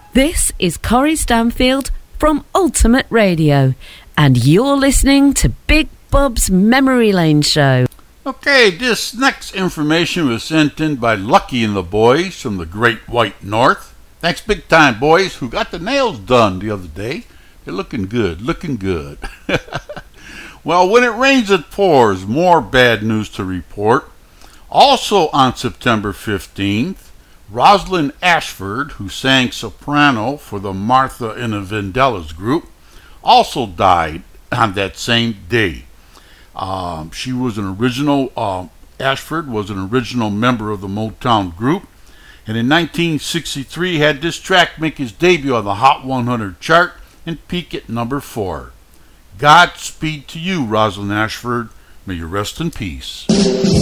This is Corrie Stanfield from Ultimate Radio, and you're listening to Big Bob's Memory Lane Show. Okay, this next information was sent in by Lucky and the boys from the Great White North. Thanks big time, boys, who got the nails done the other day. They're looking good, looking good. Well, when it rains, it pours. More bad news to report. Also on September 15th, Rosalind Ashford, who sang soprano for the Martha and the Vandellas group, also died on that same day. She was Ashford was an original member of the Motown group, and in 1963 had this track make his debut on the Hot 100 chart and peak at number 4. Godspeed to you, Rosalind Ashford. May you rest in peace.